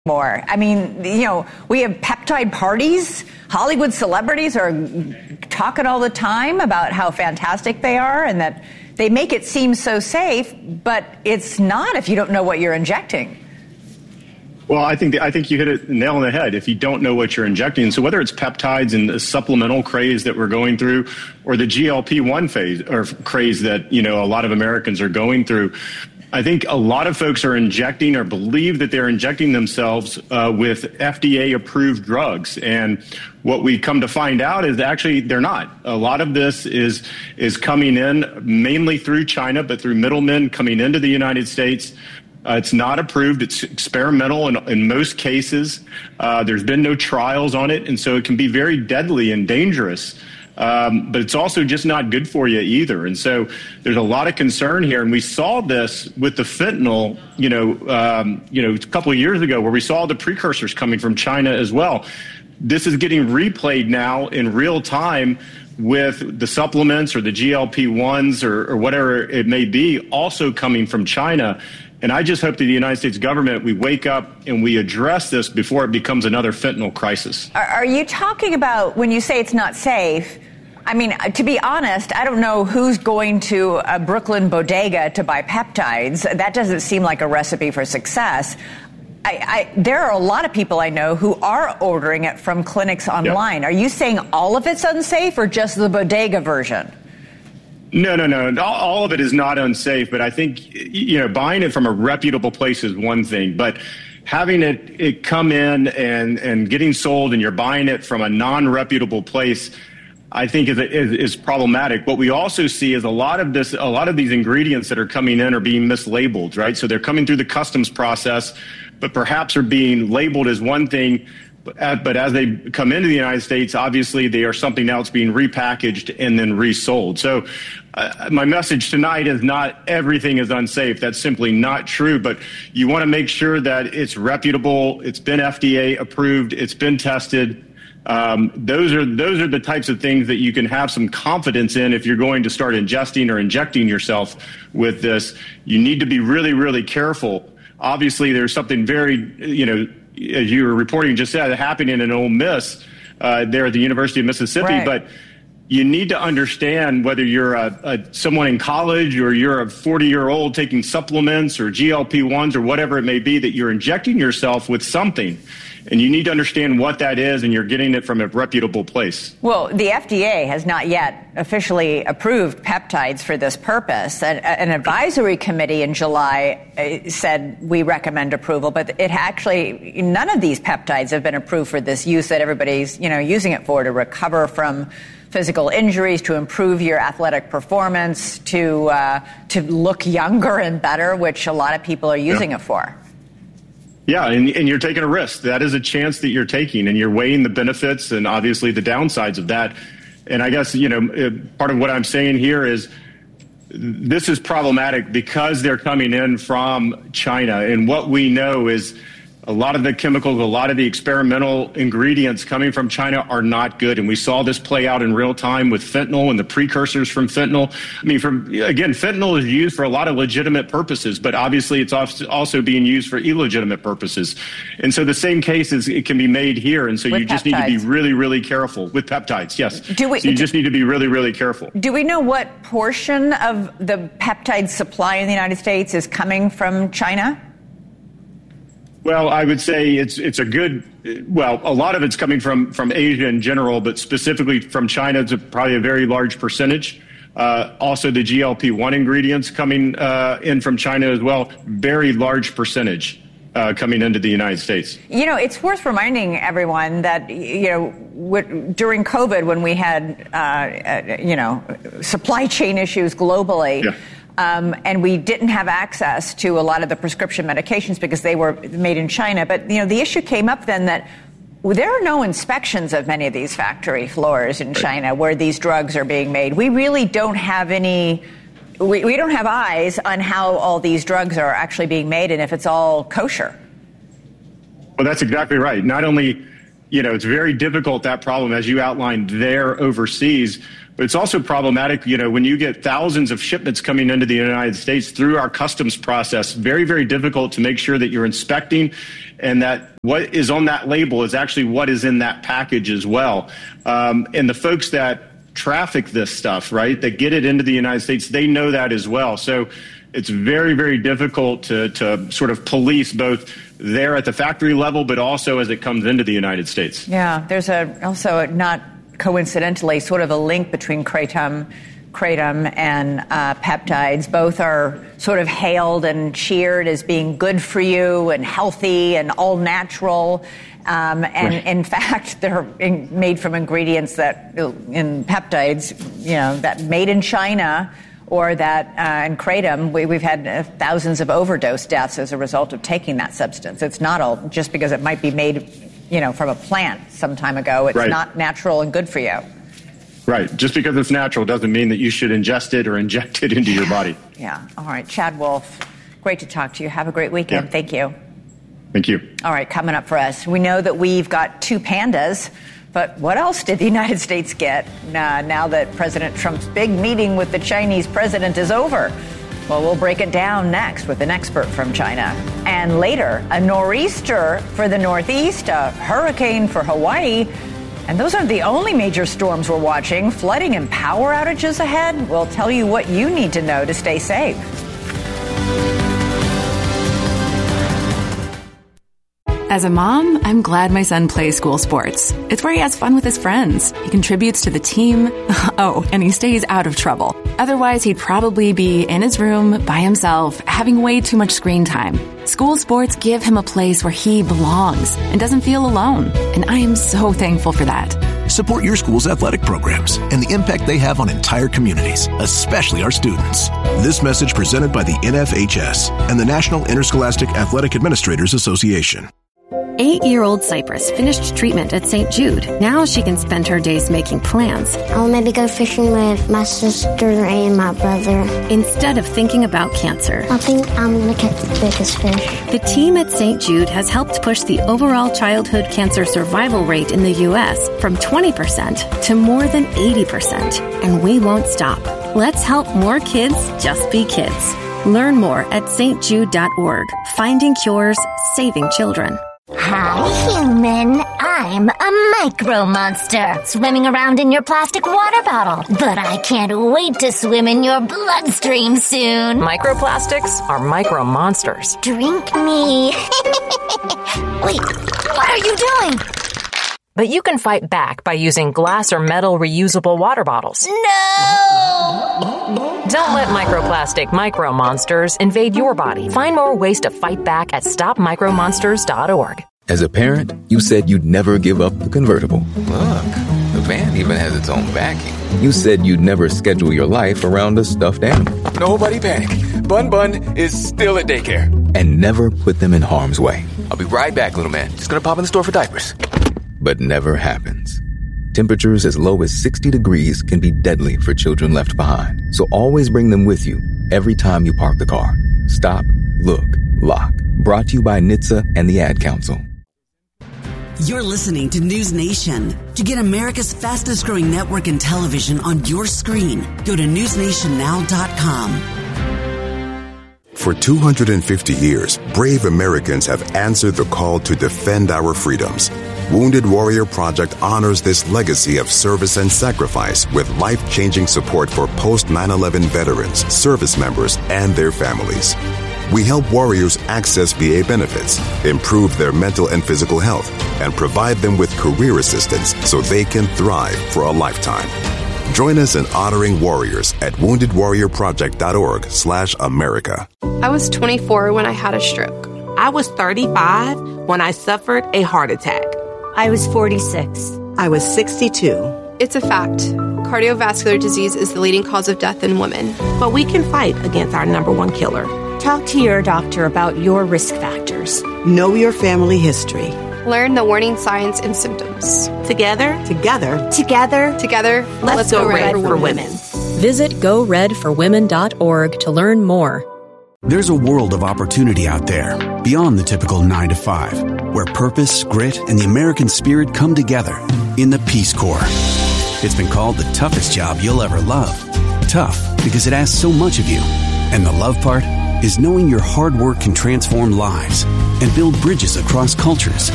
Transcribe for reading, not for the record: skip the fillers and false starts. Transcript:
more. I mean, we have peptide parties. Hollywood celebrities are talking all the time about how fantastic they are and that they make it seem so safe, but it's not if you don't know what you're injecting. Well, I think you hit it nail on the head if you don't know what you're injecting. So whether it's peptides and the supplemental craze that we're going through or the GLP-1 phase or craze that, a lot of Americans are going through, I think a lot of folks are injecting or believe that they're injecting themselves with FDA-approved drugs. And what we come to find out is actually they're not. A lot of this is coming in mainly through China, but through middlemen coming into the United States. It's not approved. It's experimental in most cases. There's been no trials on it, and so it can be very deadly and dangerous. But it's also just not good for you either. And so there's a lot of concern here. And we saw this with the fentanyl, a couple of years ago where we saw the precursors coming from China as well. This is getting replayed now in real time with the supplements or the GLP-1s or whatever it may be also coming from China. And I just hope that the United States government, we wake up and we address this before it becomes another fentanyl crisis. Are you talking about when you say it's not safe? I mean, to be honest, I don't know who's going to a Brooklyn bodega to buy peptides. That doesn't seem like a recipe for success. There are a lot of people I know who are ordering it from clinics online. Yep. Are you saying all of it's unsafe or just the bodega version? No. All of it is not unsafe, but I think, buying it from a reputable place is one thing, but having it come in and getting sold and you're buying it from a non-reputable place, I think is problematic. What we also see is a lot of these ingredients that are coming in are being mislabeled, right? So they're coming through the customs process, but perhaps are being labeled as one thing, but as they come into the United States, obviously they are something else being repackaged and then resold. So my message tonight is not everything is unsafe. That's simply not true. But you want to make sure that it's reputable, it's been FDA approved, it's been tested. Those are the types of things that you can have some confidence in if you're going to start ingesting or injecting yourself with this. You need to be really, really careful. Obviously, there's something very, as you were reporting just said, happening in Ole Miss there at the University of Mississippi. Right. But you need to understand whether you're someone in college or you're a 40-year-old taking supplements or GLP-1s or whatever it may be, that you're injecting yourself with something. And you need to understand what that is, and you're getting it from a reputable place. Well, the FDA has not yet officially approved peptides for this purpose. An advisory committee in July said we recommend approval, but none of these peptides have been approved for this use that everybody's, using it for, to recover from physical injuries, to improve your athletic performance, to look younger and better, which a lot of people are using it for. Yeah, and you're taking a risk. That is a chance that you're taking, and you're weighing the benefits and obviously the downsides of that. And I guess, part of what I'm saying here is this is problematic because they're coming in from China. And what we know is a lot of the chemicals, a lot of the experimental ingredients coming from China are not good. And we saw this play out in real time with fentanyl and the precursors from fentanyl. I mean, fentanyl is used for a lot of legitimate purposes, but obviously it's also being used for illegitimate purposes. And so the same case it can be made here. And so you just need to be really, really careful with peptides. Yes. You just need to be really, really careful. Do we know what portion of the peptide supply in the United States is coming from China? Well, I would say it's a lot of it's coming from Asia in general, but specifically from China, it's probably a very large percentage. Also, the GLP-1 ingredients coming in from China as well, very large percentage coming into the United States. It's worth reminding everyone that, during COVID, when we had, supply chain issues globally, yeah. And we didn't have access to a lot of the prescription medications because they were made in China. But, the issue came up then that there are no inspections of many of these factory floors in China where these drugs are being made. We really don't have we don't have eyes on how all these drugs are actually being made and if it's all kosher. Well, that's exactly right. Not only it's very difficult, that problem, as you outlined there overseas. But it's also problematic, when you get thousands of shipments coming into the United States through our customs process, very, very difficult to make sure that you're inspecting and that what is on that label is actually what is in that package as well. And the folks that traffic this stuff, right, that get it into the United States, they know that as well. So it's very, very difficult to sort of police both there at the factory level, but also as it comes into the United States. Yeah, there's also not coincidentally sort of a link between kratom and peptides. Both are sort of hailed and cheered as being good for you and healthy and all natural. In fact, they're made from ingredients that in peptides, that made in China, or that in kratom, we've had thousands of overdose deaths as a result of taking that substance. It's not all just because it might be made, from a plant some time ago. It's not natural and good for you. Right. Just because it's natural doesn't mean that you should ingest it or inject it into your body. Yeah. All right. Chad Wolf, great to talk to you. Have a great weekend. Yeah. Thank you. Thank you. All right. Coming up for us, we know that we've got 2 pandas. But what else did the United States get now that President Trump's big meeting with the Chinese president is over? Well, we'll break it down next with an expert from China. And later, a nor'easter for the Northeast, a hurricane for Hawaii. And those aren't the only major storms we're watching. Flooding and power outages ahead. We'll tell you what you need to know to stay safe. As a mom, I'm glad my son plays school sports. It's where he has fun with his friends. He contributes to the team. Oh, and he stays out of trouble. Otherwise, he'd probably be in his room by himself, having way too much screen time. School sports give him a place where he belongs and doesn't feel alone. And I am so thankful for that. Support your school's athletic programs and the impact they have on entire communities, especially our students. This message presented by the NFHS and the National Interscholastic Athletic Administrators Association. 8-year-old Cypress finished treatment at St. Jude. Now she can spend her days making plans. I'll maybe go fishing with my sister and my brother. Instead of thinking about cancer. I think I'm going to catch the biggest fish. The team at St. Jude has helped push the overall childhood cancer survival rate in the U.S. from 20% to more than 80%. And we won't stop. Let's help more kids just be kids. Learn more at stjude.org. Finding cures, saving children. Hi, human. I'm a micro monster, swimming around in your plastic water bottle. But I can't wait to swim in your bloodstream soon. Microplastics are micro monsters. Drink me. Wait, what are you doing? But you can fight back by using glass or metal reusable water bottles. No! Don't let microplastic micro monsters invade your body. Find more ways to fight back at stopmicromonsters.org. As a parent, you said you'd never give up the convertible. Look, the van even has its own backing. You said you'd never schedule your life around a stuffed animal. Nobody panic. Bun is still at daycare. And never put them in harm's way. I'll be right back, little man. Just gonna pop in the store for diapers. But never happens. Temperatures as low as 60 degrees can be deadly for children left behind. So always bring them with you every time you park the car. Stop, look, lock. Brought to you by NHTSA and the Ad Council. You're listening to News Nation. To get America's fastest growing network in television on your screen, go to newsnationnow.com. For 250 years, brave Americans have answered the call to defend our freedoms. Wounded Warrior Project honors this legacy of service and sacrifice with life-changing support for post-9/11 veterans, service members, and their families. We help warriors access VA benefits, improve their mental and physical health, and provide them with career assistance so they can thrive for a lifetime. Join us in honoring warriors at woundedwarriorproject.org/America. I was 24 when I had a stroke. I was 35 when I suffered a heart attack. I was 46. I was 62. It's a fact. Cardiovascular disease is the leading cause of death in women. But we can fight against our number one killer. Talk to your doctor about your risk factors. Know your family history. Learn the warning signs and symptoms. Together, let's go red for women. Visit GoRedForWomen.org to learn more. There's a world of opportunity out there, beyond the typical 9 to 5, where purpose, grit, and the American spirit come together in the Peace Corps. It's been called the toughest job you'll ever love. Tough because it asks so much of you. And the love part is knowing your hard work can transform lives and build bridges across cultures.